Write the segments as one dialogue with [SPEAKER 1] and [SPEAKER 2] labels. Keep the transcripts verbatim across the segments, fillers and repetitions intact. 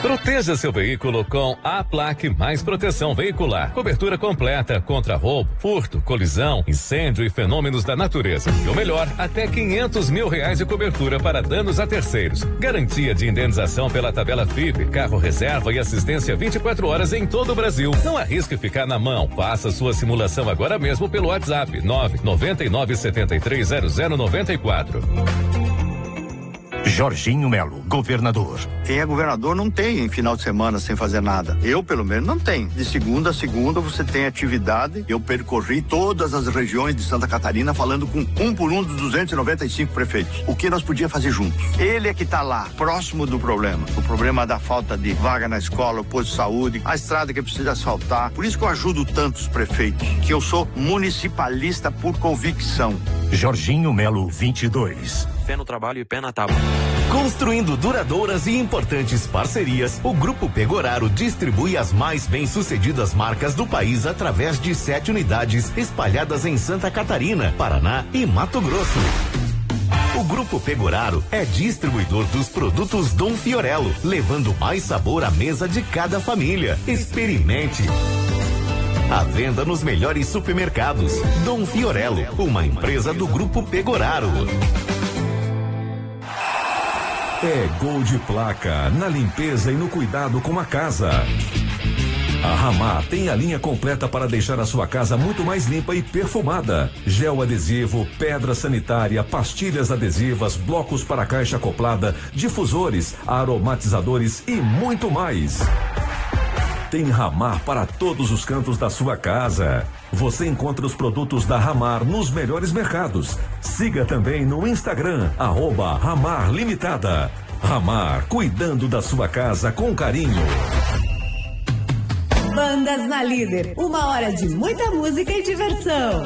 [SPEAKER 1] Proteja seu veículo com a Plaque Mais Proteção Veicular. Cobertura completa contra roubo, furto, colisão, incêndio e fenômenos da natureza. E o melhor, até quinhentos mil reais de cobertura para danos a terceiros. Garantia de indenização pela tabela F I P, carro reserva e assistência vinte e quatro horas em todo o Brasil. Não arrisque ficar na mão. Faça sua simulação agora mesmo pelo WhatsApp nove nove nove sete três zero zero nove quatro.
[SPEAKER 2] Jorginho Melo, governador.
[SPEAKER 3] Quem é governador não tem final de semana sem fazer nada. Eu, pelo menos, não tenho. De segunda a segunda você tem atividade. Eu percorri todas as regiões de Santa Catarina falando com um por um dos duzentos e noventa e cinco prefeitos. O que nós podíamos fazer juntos. Ele é que está lá, próximo do problema. O problema da falta de vaga na escola, o posto de saúde, a estrada que precisa asfaltar. Por isso que eu ajudo tantos prefeitos, que eu sou municipalista por convicção.
[SPEAKER 2] Jorginho Melo, vinte e dois.
[SPEAKER 4] Pé no trabalho e pé na tábua.
[SPEAKER 5] Construindo duradouras e importantes parcerias, o Grupo Pegoraro distribui as mais bem-sucedidas marcas do país através de sete unidades espalhadas em Santa Catarina, Paraná e Mato Grosso. O Grupo Pegoraro é distribuidor dos produtos Dom Fiorello, levando mais sabor à mesa de cada família. Experimente! À venda nos melhores supermercados. Dom Fiorello, uma empresa do Grupo Pegoraro.
[SPEAKER 6] É gol de placa na limpeza e no cuidado com a casa. A Ramar tem a linha completa para deixar a sua casa muito mais limpa e perfumada. Gel adesivo, pedra sanitária, pastilhas adesivas, blocos para caixa acoplada, difusores, aromatizadores e muito mais. Tem Ramar para todos os cantos da sua casa. Você encontra os produtos da Ramar nos melhores mercados. Siga também no Instagram, arroba Ramar Limitada. Ramar, cuidando da sua casa com carinho.
[SPEAKER 7] Bandas na Líder, uma hora de muita música e diversão.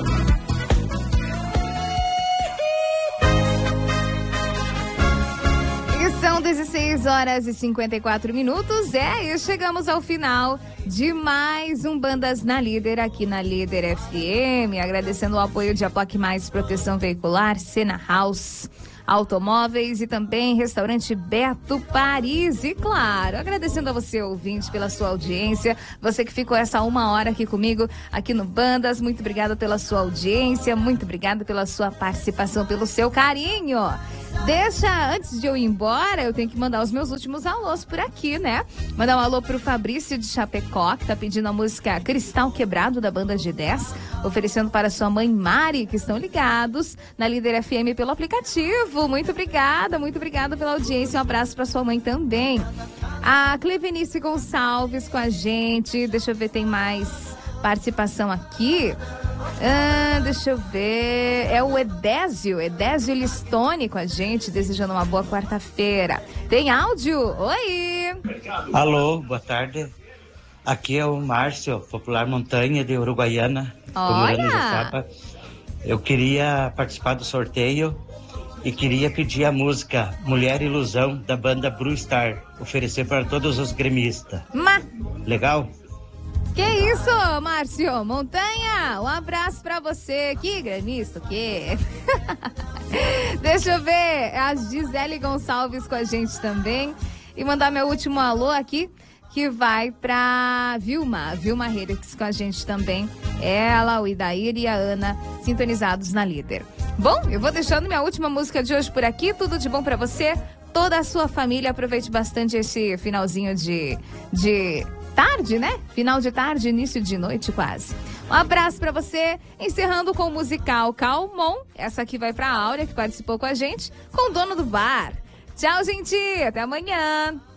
[SPEAKER 8] São dezesseis horas e cinquenta e quatro minutos. É, e chegamos ao final de mais um Bandas na Líder aqui na Líder F M. Agradecendo o apoio de Aplaque Mais Proteção Veicular, Sena House Automóveis e também Restaurante Beto Paris. E claro, agradecendo a você, ouvinte, pela sua audiência. Você que ficou essa uma hora aqui comigo, aqui no Bandas. Muito obrigada pela sua audiência. Muito obrigada pela sua participação, pelo seu carinho. Deixa, antes de eu ir embora, eu tenho que mandar os meus últimos alôs por aqui, né? Mandar um alô pro Fabrício de Chapecó, que tá pedindo a música Cristal Quebrado, da banda G dez, oferecendo para sua mãe Mari, que estão ligados na Líder F M pelo aplicativo. Muito obrigada, muito obrigada pela audiência. Um abraço para sua mãe também. A Clevenice Gonçalves com a gente. Deixa eu ver, tem mais participação aqui. Ah, deixa eu ver. É o Edésio, Edésio Listone com a gente, desejando uma boa quarta-feira. Tem áudio? Oi!
[SPEAKER 9] Alô, boa tarde. Aqui é o Márcio, Popular Montanha de Uruguaiana.
[SPEAKER 8] Olha!
[SPEAKER 9] Eu queria participar do sorteio e queria pedir a música Mulher Ilusão, da banda Blue Star, oferecer para todos os gremistas.
[SPEAKER 8] Ma...
[SPEAKER 9] Legal?
[SPEAKER 8] Que isso, Márcio Montanha? Um abraço pra você. Que gremista, o quê? Deixa eu ver. A Gisele Gonçalves com a gente também. E mandar meu último alô aqui, que vai pra Vilma. Vilma Redex com a gente também. Ela, o Idair e a Ana, sintonizados na Líder. Bom, eu vou deixando minha última música de hoje por aqui. Tudo de bom pra você, toda a sua família. Aproveite bastante esse finalzinho de... de... tarde, né? Final de tarde, início de noite quase. Um abraço pra você, encerrando com o musical Calmon. Essa aqui vai pra Áurea, que participou com a gente, com o dono do bar. Tchau, gente, até amanhã.